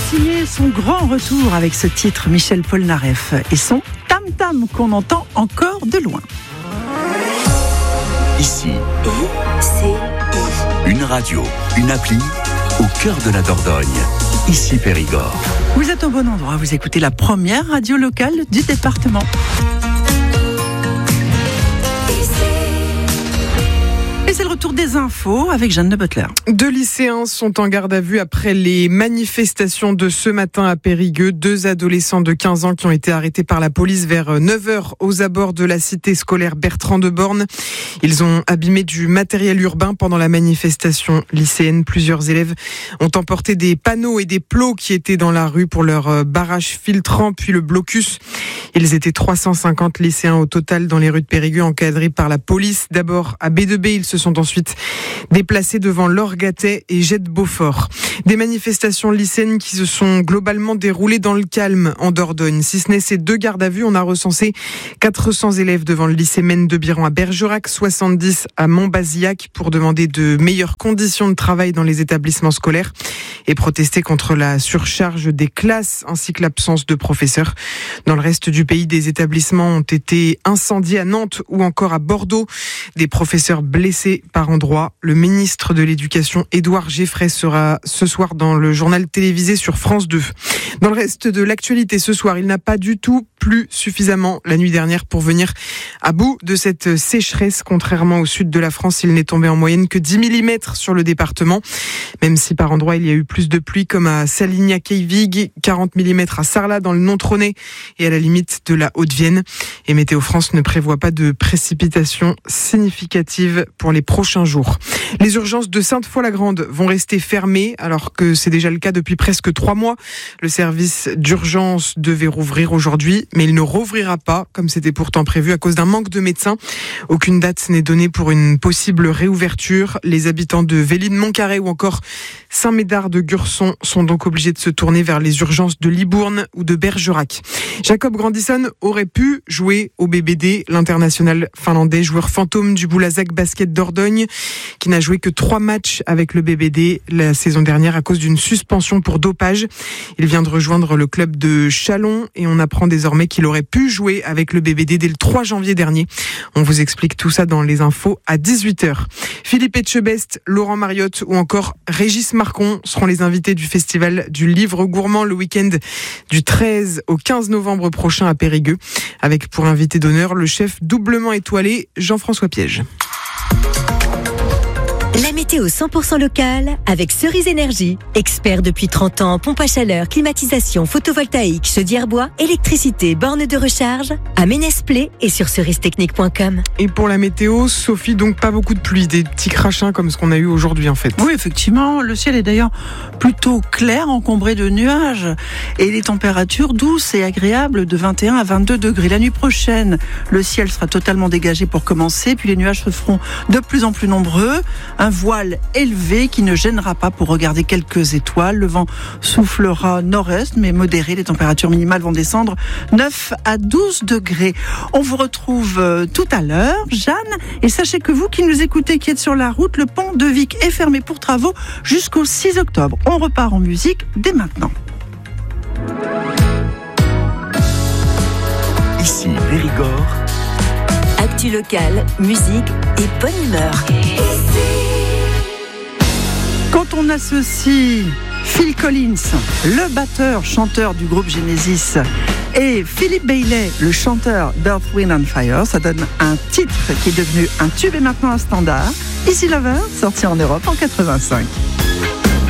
signé son grand retour avec ce titre, Michel Polnareff, et son tam-tam qu'on entend encore de loin. Ici, une radio, une appli au cœur de la Dordogne. Ici Périgord. Vous êtes au bon endroit, vous écoutez la première radio locale du département. Et c'est le retour des infos avec Jeanne de Butler. 2 lycéens sont en garde à vue après les manifestations de ce matin à Périgueux. 2 adolescents de 15 ans qui ont été arrêtés par la police vers 9h aux abords de la cité scolaire Bertrand de Born. Ils ont abîmé du matériel urbain pendant la manifestation lycéenne. Plusieurs élèves ont emporté des panneaux et des plots qui étaient dans la rue pour leur barrage filtrant puis le blocus. Ils étaient 350 lycéens au total dans les rues de Périgueux encadrés par la police. D'abord à B2B, ils se sont ensuite déplacés devant l'Orgatet et Jette-Beaufort. Des manifestations lycéennes qui se sont globalement déroulées dans le calme en Dordogne. Si ce n'est ces 2 gardes à vue, on a recensé 400 élèves devant le lycée Maine de Biran à Bergerac, 70 à Montbazillac pour demander de meilleures conditions de travail dans les établissements scolaires et protester contre la surcharge des classes ainsi que l'absence de professeurs. Dans le reste du pays, des établissements ont été incendiés à Nantes ou encore à Bordeaux. Des professeurs blessés par endroits. Le ministre de l'Éducation, Édouard Geffray, sera ce soir dans le journal télévisé sur France 2. Dans le reste de l'actualité ce soir, il n'a pas du tout plu suffisamment la nuit dernière pour venir à bout de cette sécheresse. Contrairement au sud de la France, il n'est tombé en moyenne que 10 mm sur le département. Même si par endroits il y a eu plus de pluie comme à Salignac-Eyvig, 40 mm à Sarlat dans le Nontronais et à la limite de la Haute-Vienne. Et Météo France ne prévoit pas de précipitations significatives pour les prochains jours. Les urgences de Sainte-Foy-la-Grande vont rester fermées alors que c'est déjà le cas depuis presque 3 mois. Le service d'urgence devait rouvrir aujourd'hui, mais il ne rouvrira pas comme c'était pourtant prévu à cause d'un manque de médecins. Aucune date n'est donnée pour une possible réouverture. Les habitants de Véline-Montcarré ou encore Saint-Médard de Gurson sont donc obligés de se tourner vers les urgences de Libourne ou de Bergerac. Jacob Grandisson aurait pu jouer au BBD, l'international finlandais, joueur fantôme du Boulazac Basket Dordogne, qui n'a joué que 3 matchs avec le BBD la saison dernière à cause d'une suspension pour dopage. Il vient de rejoindre le club de Châlons et on apprend désormais qu'il aurait pu jouer avec le BBD dès le 3 janvier dernier. On vous explique tout ça dans les infos à 18h. Philippe Etchebest, Laurent Mariotte ou encore Régis Marcon seront les invités du festival du livre gourmand le week-end du 13 au 15 novembre prochain à Périgueux, avec pour invité d'honneur le chef doublement étoilé Jean-François Piège. La météo 100% locale avec Cerise Énergie. Expert depuis 30 ans en pompe à chaleur, climatisation, photovoltaïque, chaudière bois, électricité, borne de recharge, à Ménès-Plé et sur cerise-technique.com. Et pour la météo, Sophie, donc pas beaucoup de pluie, des petits crachins comme ce qu'on a eu aujourd'hui en fait. Oui, effectivement, le ciel est d'ailleurs plutôt clair, encombré de nuages et les températures douces et agréables de 21 à 22 degrés. La nuit prochaine, le ciel sera totalement dégagé pour commencer, puis les nuages se feront de plus en plus nombreux. Un voile élevé qui ne gênera pas pour regarder quelques étoiles. Le vent soufflera nord-est, mais modéré. Les températures minimales vont descendre 9 à 12 degrés. On vous retrouve tout à l'heure, Jeanne. Et sachez que vous qui nous écoutez, qui êtes sur la route, le pont de Vic est fermé pour travaux jusqu'au 6 octobre. On repart en musique dès maintenant. Ici Périgord. Actu locale, musique et bonne humeur. Quand on associe Phil Collins, le batteur, chanteur du groupe Genesis, et Philip Bailey, le chanteur d'Earth, Wind and Fire, ça donne un titre qui est devenu un tube et maintenant un standard. Easy Lover, sorti en Europe en 85.